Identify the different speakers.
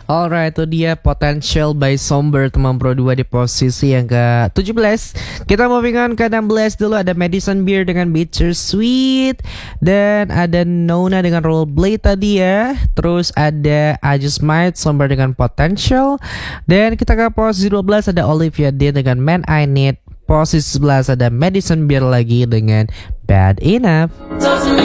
Speaker 1: Alright, itu dia Potential by Somber teman Pro 2 di posisi yang ke-17. Kita moving on ke 16 dulu, ada Madison Beer dengan Bitter Sweet, dan ada Nona dengan Rollerblade tadi ya. Terus ada I Just Might Somber dengan Potential, dan kita ke posisi 12 ada Olivia Dean dengan Man I Need. Posisi 11 ada Madison Beer lagi dengan Bad Enough.